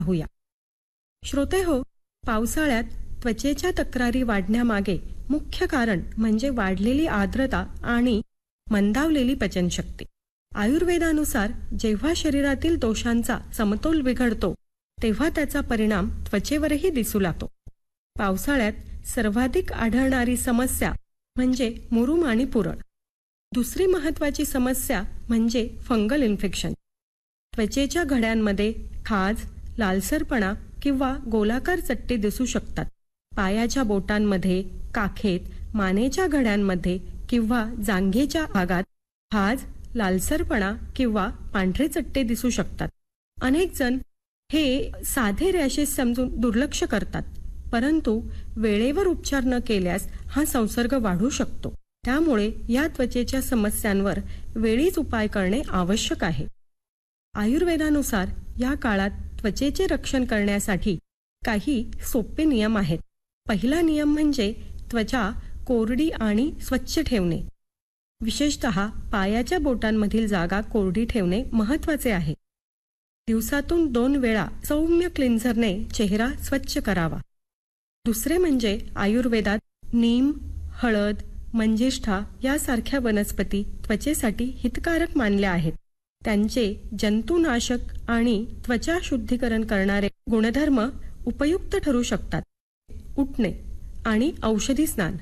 पाहूया. श्रोते हो, पावसाळ्यात त्वचेच्या तक्रारी वाढण्यामागे मुख्य कारण म्हणजे वाढलेली आर्द्रता आणि मंदावलेली पचनशक्ती. आयुर्वेदानुसार जेव्हा शरीरातील दोषांचा समतोल बिघडतो तेव्हा त्याचा परिणाम त्वचेवरही दिसू लागतो. पावसाळ्यात सर्वाधिक आढळणारी समस्या म्हणजे मुरूम आणि पुरळ. दुसरी महत्त्वाची समस्या म्हणजे फंगल इन्फेक्शन. त्वचेच्या घड्यांमध्ये खाज, लालसरपणा किंवा गोलाकार चट्टे दिसू शकतात. पायाच्या बोटांमध्ये, काखेत, मानेच्या घड्यांमध्ये किंवा जांघेच्या भागात खाज, लालसरपणा किंवा पांढरे चट्टे दिसू शकतात. अनेक जण हे साधे रॅशेस समजून दुर्लक्ष करतात, परंतु वेळेवर उपचार न केल्यास हा संसर्ग वाढू शकतो. त्यामुळे या त्वचेच्या समस्यांवर वेळीच उपाय करणे आवश्यक आहे. आयुर्वेदानुसार या काळात त्वचेचे रक्षण करण्यासाठी काही सोपे नियम आहेत. पहिला नियम म्हणजे त्वचा कोरडी आणि स्वच्छ ठेवणे. विशेषतः पायाच्या बोटांमधील जागा कोरडी ठेवणे महत्त्वाचे आहे. दिवसातून 2 वेळा सौम्य क्लिन्झरने चेहरा स्वच्छ करावा. दुसरे म्हणजे आयुर्वेदात नीम, हळद, मंजिष्ठा यासारख्या वनस्पती त्वचेसाठी हितकारक मानल्या आहेत. त्यांचे जंतुनाशक आणि त्वचा शुद्धीकरण करणारे गुणधर्म उपयुक्त ठरू शकतात. उटणे आणि औषधी स्नान.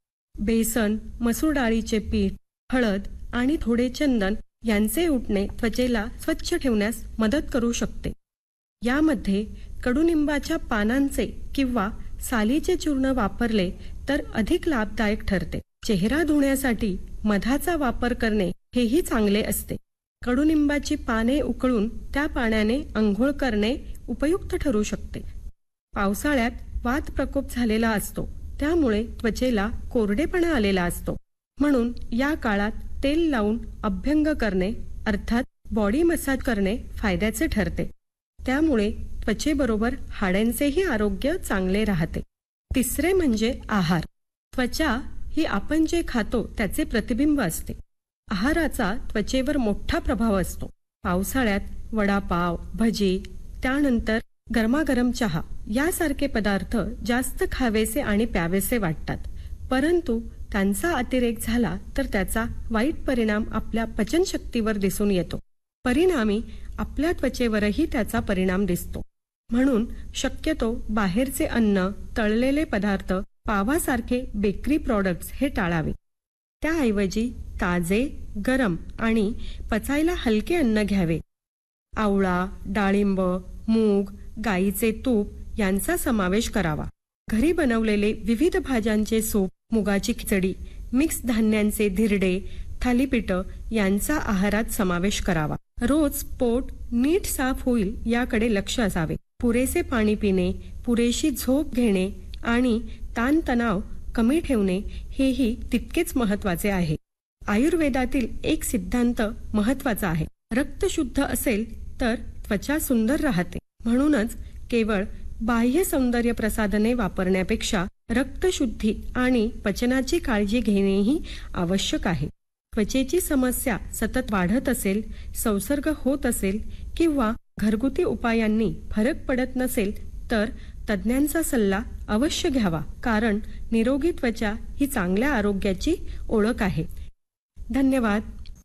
बेसन, मसूर डाळीचे पीठ, हळद आणि थोडे चंदन यांचे उटणे त्वचेला स्वच्छ ठेवण्यास मदत करू शकते. यामध्ये कडुनिंबाच्या पानांचे किंवा सालीचे चूर्ण वापरले तर अधिक लाभदायक ठरते. चेहरा धुण्यासाठी मधाचा वापर करणे हेही चांगले असते. कडुनिंबाची पाने उकळून त्या पाण्याने अंघोळ करणे उपयुक्त ठरू शकते. पावसाळ्यात वात प्रकोप झालेला असतो, त्यामुळे त्वचेला कोरडेपणा आलेला असतो. म्हणून या काळात तेल लावून अभ्यंग करणे अर्थात बॉडी मसाज करणे फायद्याचे ठरते. त्यामुळे त्वचेबरोबर हाडांचेही आरोग्य चांगले राहते. तिसरे म्हणजे आहार. त्वचा ही आपण जे खातो त्याचे प्रतिबिंब असते. आहाराचा त्वचेवर मोठा प्रभाव असतो. पावसाळ्यात वडापाव, भजी, त्यानंतर गरमागरम चहा यासारखे पदार्थ जास्त खावेसे आणि प्यावेसे वाटतात, परंतु त्यांचा अतिरेक झाला तर त्याचा वाईट परिणाम आपल्या पचनशक्तीवर दिसून येतो. परिणामी आपल्या त्वचेवरही त्याचा परिणाम दिसतो. म्हणून शक्यतो बाहेरचे अन्न, तळलेले पदार्थ, पावासारखे बेकरी प्रॉडक्ट्स हे टाळावे. त्याऐवजी ताजे, गरम आणि पचायला हलके अन्न घ्यावे. आवळा, डाळिंब, मूग, गाईचे तूप यांचा समावेश करावा. घरी बनवलेले विविध भाज्यांचे सूप, मुगाची खिचडी, मिक्स धान्यांचे धिरडे, थालीपीठ यांचा आहारात समावेश करावा. रोज पोट नीट साफ होईल याकडे लक्ष असावे. पुरेसे पाणी पिणे, पुरेशी झोप घेणे आणि ताणतणाव कमी ठेवणे हेही तितकेच महत्त्वाचे आहे. आयुर्वेदातील एक सिद्धांत महत्त्वाचा आहे. रक्त शुद्ध असेल तर त्वचा सुंदर राहते. म्हणूनच केवळ बाह्य सौंदर्य प्रसाधने वापरण्यापेक्षा रक्तशुद्धी आणि पचनाची काळजी घेणेही आवश्यक आहे. त्वचेची समस्या सतत वाढत असेल, संसर्ग होत असेल किंवा घरगुती उपायांनी फरक पडत नसेल तर तज्ज्ञांचा सल्ला अवश्य घ्यावा, कारण निरोगी त्वचा ही चांगल्या आरोग्याची ओळख आहे. धन्यवाद.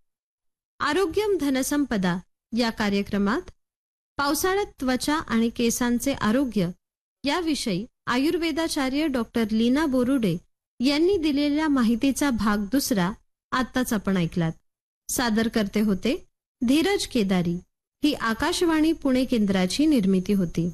आरोग्यम धनसंपदा या कार्यक्रमात पावसाळ्यात त्वचा आणि केसांचे आरोग्य याविषयी आयुर्वेदाचार्य डॉक्टर लीना बोरुडे यांनी दिलेल्या माहितीचा भाग 2 आत्ताच आपण ऐकलात. सादर करते होते धीरज केदारी. ही आकाशवाणी पुणे केंद्राची निर्मिती होती.